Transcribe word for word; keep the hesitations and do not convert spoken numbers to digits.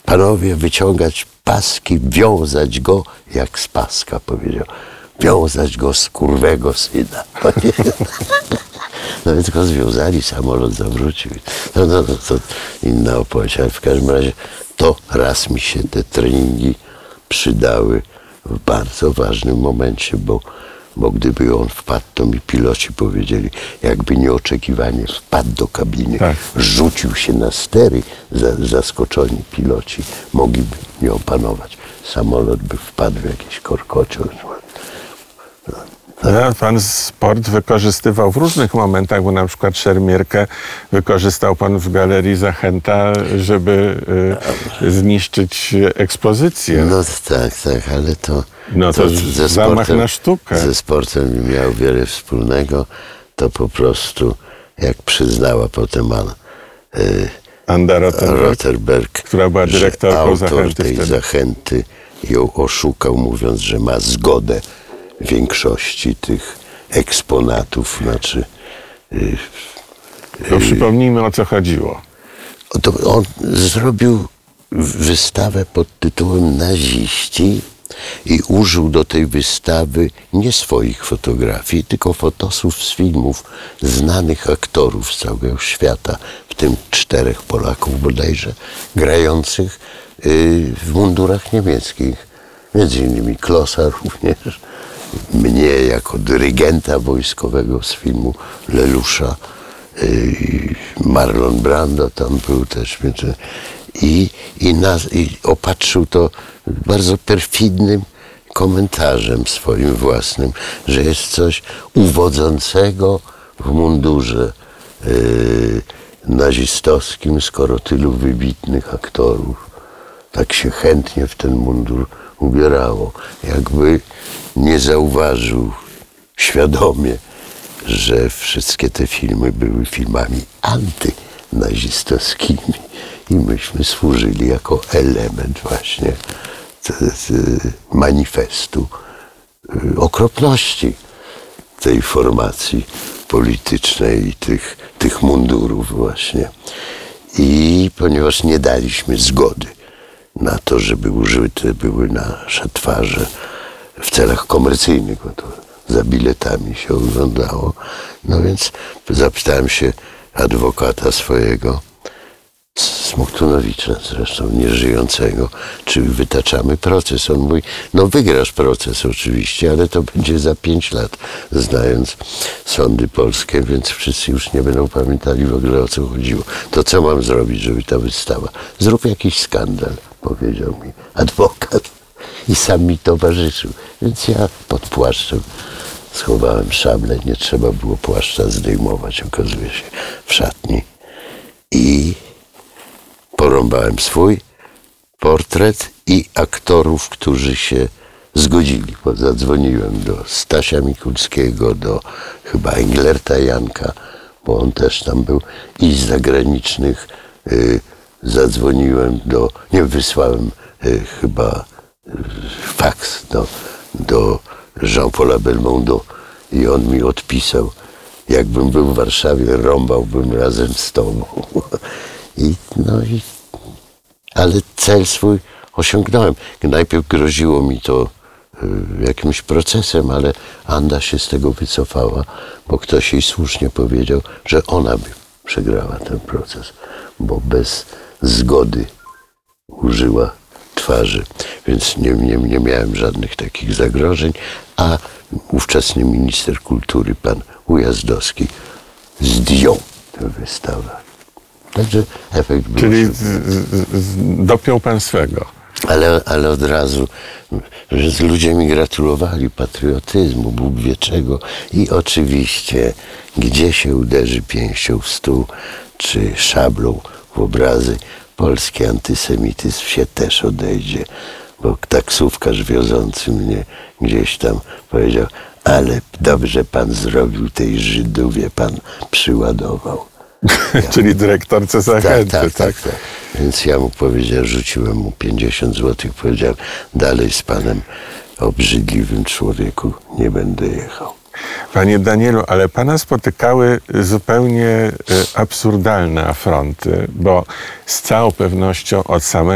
panowie, wyciągać paski, wiązać go jak z paska, powiedział. Wiązać go z kurwego syna. No więc go związali, samolot zawrócił. No, no, no to inna opowieść, ale w każdym razie to raz mi się te treningi przydały w bardzo ważnym momencie, bo, bo gdyby on wpadł, to mi piloci powiedzieli, jakby nieoczekiwanie wpadł do kabiny, tak. Rzucił się na stery, zaskoczeni piloci mogliby nie opanować. Samolot by wpadł w jakiś korkociąg. No, pan sport wykorzystywał w różnych momentach, bo na przykład szermierkę wykorzystał pan w Galerii Zachęta, żeby y, zniszczyć ekspozycję. No tak, tak, ale to, no to, to ze zamach sportem, na sztukę. Ze sportem miał wiele wspólnego. To po prostu, jak przyznała potem Anna, y, Anda Rotterberg, Rotterberg, która była dyrektorką autor Zachęty tej wtedy. Zachęty ją oszukał, mówiąc, że ma zgodę większości tych eksponatów, znaczy... Yy, to przypomnijmy, o co chodziło. To on zrobił wystawę pod tytułem Naziści i użył do tej wystawy nie swoich fotografii, tylko fotosów z filmów znanych aktorów z całego świata, w tym czterech Polaków bodajże, grających yy, w mundurach niemieckich. Między innymi Klossa również. Mnie jako dyrygenta wojskowego z filmu Lelusza, yy, Marlon Brando tam był też. I, i, nas, i opatrzył to bardzo perfidnym komentarzem swoim własnym, że jest coś uwodzącego w mundurze yy, nazistowskim, skoro tylu wybitnych aktorów tak się chętnie w ten mundur ubierało. Jakby nie zauważył świadomie, że wszystkie te filmy były filmami antynazistowskimi i myśmy służyli jako element właśnie t, t, manifestu okropności tej formacji politycznej i tych, tych mundurów właśnie. I ponieważ nie daliśmy zgody na to, żeby użyte były nasze twarze w celach komercyjnych, bo to za biletami się oglądało. No więc zapytałem się adwokata swojego, Smoktunowicza zresztą, nieżyjącego, czy wytaczamy proces. On mówi, no wygrasz proces oczywiście, ale to będzie za pięć lat, znając sądy polskie, więc wszyscy już nie będą pamiętali w ogóle, o co chodziło. To co mam zrobić, żeby ta wystawa? Zrób jakiś skandal, powiedział mi adwokat i sam mi towarzyszył. Więc ja pod płaszczem schowałem szablę, nie trzeba było płaszcza zdejmować, okazuje się, w szatni. I porąbałem swój portret i aktorów, którzy się zgodzili. Bo zadzwoniłem do Stasia Mikulskiego, do chyba Englerta Janka, bo on też tam był, i z zagranicznych y, zadzwoniłem do, nie wysłałem y, chyba y, faks do, do Jean-Paula Belmondo i on mi odpisał, jakbym był w Warszawie, rąbałbym razem z tobą. I, no i, ale cel swój osiągnąłem. Najpierw groziło mi to y, jakimś procesem, ale Anda się z tego wycofała, bo ktoś jej słusznie powiedział, że ona by przegrała ten proces, bo bez zgody użyła twarzy. Więc nie, nie, nie miałem żadnych takich zagrożeń, a ówczesny minister kultury, pan Ujazdowski, zdjął tę wystawę. Także efekt był. Czyli z, z, z, dopiął pan swego. Ale, ale od razu, że ludzie mi gratulowali patriotyzmu, Bóg wie czego. I oczywiście, gdzie się uderzy pięścią w stół, czy szablą w obrazy, polski antysemityzm się też odejdzie. Bo taksówkarz wiozący mnie gdzieś tam powiedział, ale dobrze pan zrobił, tej Żydówie pan przyładował. Ja. Czyli dyrektorce Zachęty, tak, tak, tak? tak, tak. Więc ja mu powiedziałem, rzuciłem mu pięćdziesiąt złotych, powiedziałem, dalej z panem obrzydliwym człowieku nie będę jechał. Panie Danielu, ale pana spotykały zupełnie absurdalne afronty, bo z całą pewnością od samego